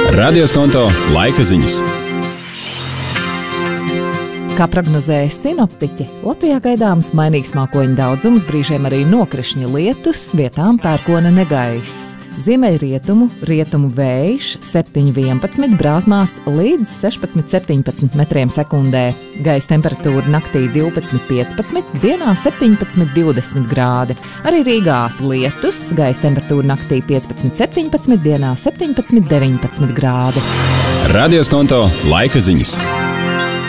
Radioskonto laika ziņas. Kā prognozēja sinoptiķi, Latvijā gaidāms mainīgs mākoņu daudzums, brīžiem arī nokrišņa lietus, vietām pērkona negaiss. Ziemeļrietumu vējš 7–11, brāzmās līdz 16–17 metriem sekundē. Gaisa temperatūra naktī 12–15, dienā 17–20 grādi. Arī Rīgā lietus, gaisa temperatūra naktī 15–17, dienā 17–19 grādi. Radioskonto laika ziņas.